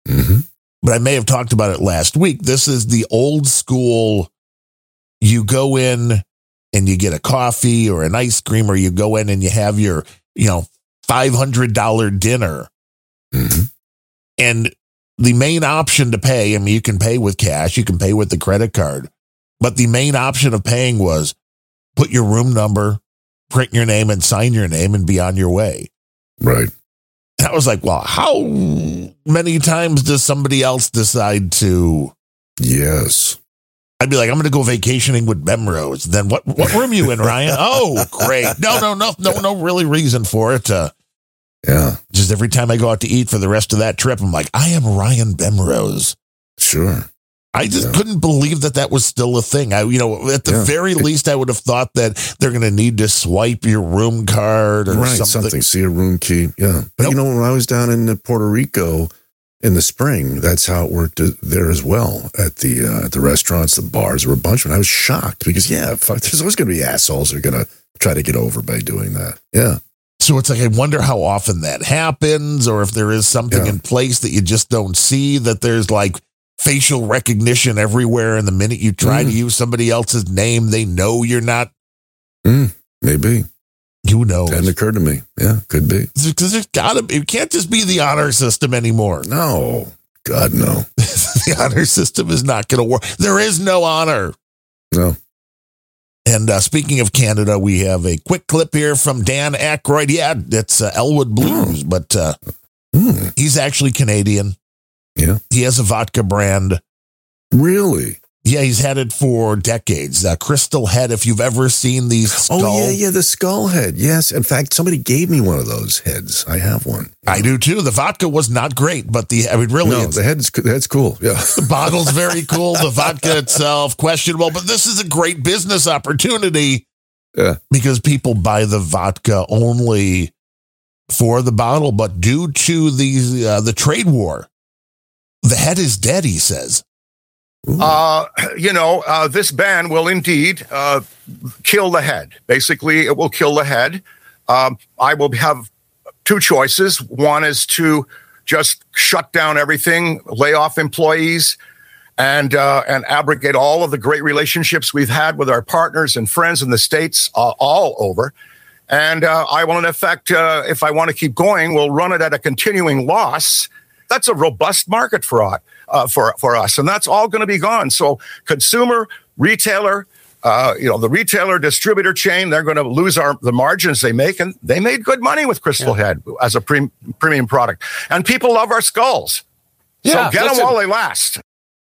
Mm-hmm. But I may have talked about it last week. This is the old school. You go in and you get a coffee or an ice cream, or you go in and you have your, $500 dinner. Mm-hmm. And the main option to pay, I mean, you can pay with cash, you can pay with the credit card, but the main option of paying was put your room number, print your name, and sign your name and be on your way. Right. And I was like, well, how many times does somebody else decide to? Yes. I'd be like, I'm going to go vacationing with Bemrose. Then what room you in, Ryan? Oh, great. No really reason for it. Yeah. Just every time I go out to eat for the rest of that trip, I'm like, I am Ryan Bemrose. Sure. I just couldn't believe that was still a thing. At the very least, I would have thought that they're going to need to swipe your room card or something. See a room key. Yeah. But when I was down in Puerto Rico in the spring, that's how it worked there as well. At the restaurants, the bars, there were a bunch of them. I was shocked because, there's always going to be assholes that are going to try to get over by doing that. Yeah. So it's like, I wonder how often that happens, or if there is something in place that you just don't see, that there's like facial recognition everywhere. And the minute you try to use somebody else's name, they know you're not. Maybe. Who knows? Hadn't occurred to me. Yeah, could be. Because there's gotta be. It can't just be the honor system anymore. No. God, no. The honor system is not going to work. There is no honor. No. And speaking of Canada, we have a quick clip here from Dan Aykroyd. Yeah, it's Elwood Blues, but he's actually Canadian. Yeah. He has a vodka brand. Really? Yeah, he's had it for decades. Crystal Head, if you've ever seen these skulls. Oh, yeah, the skull head. Yes. In fact, somebody gave me one of those heads. I have one. I do, too. The vodka was not great, but the head's cool. Yeah. The bottle's very cool. The vodka itself, questionable. But this is a great business opportunity because people buy the vodka only for the bottle. But due to the trade war, the head is dead, he says. This ban will indeed kill the head. Basically, it will kill the head. I will have two choices. One is to just shut down everything, lay off employees, and abrogate all of the great relationships we've had with our partners and friends in the States all over. And I will, in effect, if I want to keep going, will run it at a continuing loss. That's a robust market for us, and that's all going to be gone. So consumer, retailer, the retailer distributor chain, they're going to lose the margins they make, and they made good money with Crystal Head as a premium product. And people love our skulls. So get them while they last.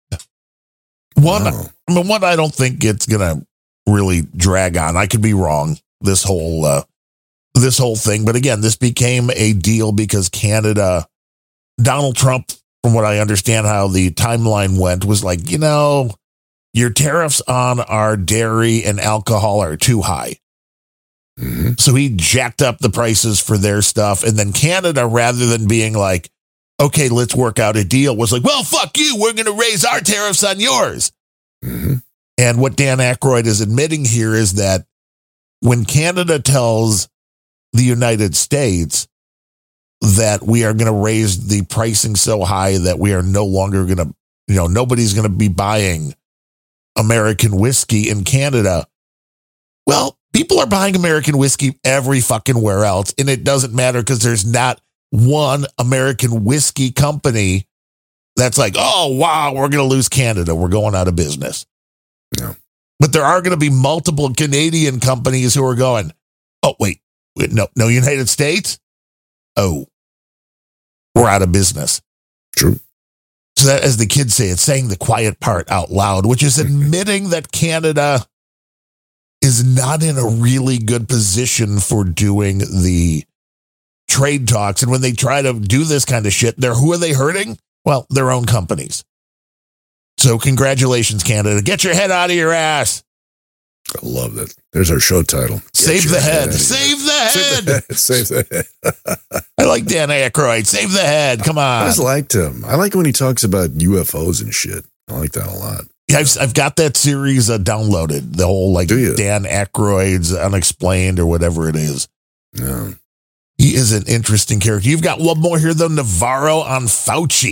One, I don't think it's going to really drag on. I could be wrong. This whole thing, but again, this became a deal because Canada. Donald Trump, from what I understand how the timeline went, was like, your tariffs on our dairy and alcohol are too high. Mm-hmm. So he jacked up the prices for their stuff. And then Canada, rather than being like, okay, let's work out a deal, was like, well, fuck you. We're going to raise our tariffs on yours. Mm-hmm. And what Dan Aykroyd is admitting here is that when Canada tells the United States that we are going to raise the pricing so high that we are no longer going to, nobody's going to be buying American whiskey in Canada. Well, people are buying American whiskey every fucking where else. And it doesn't matter because there's not one American whiskey company that's like, oh, wow, we're going to lose Canada. We're going out of business. No. But there are going to be multiple Canadian companies who are going, oh, wait, no, United States? Oh. We're out of business. True. So that, as the kids say, it's saying the quiet part out loud, which is admitting that Canada is not in a really good position for doing the trade talks. And when they try to do this kind of shit, who are they hurting? Well, their own companies. So congratulations, Canada. Get your head out of your ass. I love that. There's our show title. Save the head. Save the head. Save the head. I like Dan Aykroyd. Save the head. Come on. I just liked him. I like when he talks about UFOs and shit. I like that a lot. Yeah, I've got that series downloaded. The whole Dan Aykroyd's Unexplained or whatever it is. Yeah. He is an interesting character. You've got one more here, though. Navarro on Fauci.